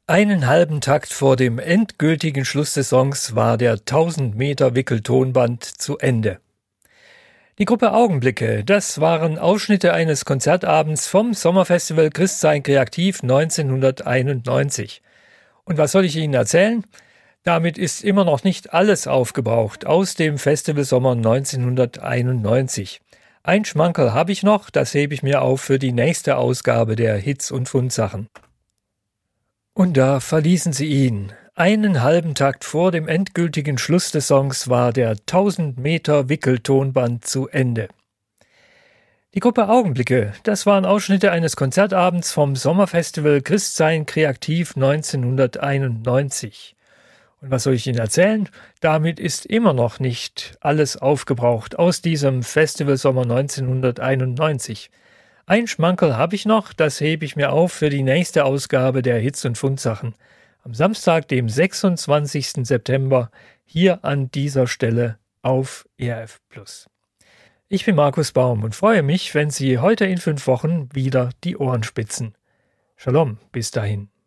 Einen halben Takt vor dem endgültigen Schluss des Songs war der 1000 Meter Wickeltonband zu Ende. Die Gruppe Augenblicke, das waren Ausschnitte eines Konzertabends vom Sommerfestival Christsein Kreativ 1991. Und was soll ich Ihnen erzählen? Damit ist immer noch nicht alles aufgebraucht aus dem Festivalsommer 1991. Ein Schmankerl habe ich noch, das hebe ich mir auf für die nächste Ausgabe der Hits und Fundsachen. Und da verließen sie ihn. Einen halben Takt vor dem endgültigen Schluss des Songs war der 1000 Meter Wickeltonband zu Ende. Die Gruppe Augenblicke, das waren Ausschnitte eines Konzertabends vom Sommerfestival Christsein Kreativ 1991. Und was soll ich Ihnen erzählen? Damit ist immer noch nicht alles aufgebraucht aus diesem Festivalsommer 1991. Ein Schmankerl habe ich noch, das hebe ich mir auf für die nächste Ausgabe der Hits und Fundsachen. Am Samstag, dem 26. September, hier an dieser Stelle auf ERF+. Ich bin Markus Baum und freue mich, wenn Sie heute in 5 Wochen wieder die Ohren spitzen. Shalom, bis dahin.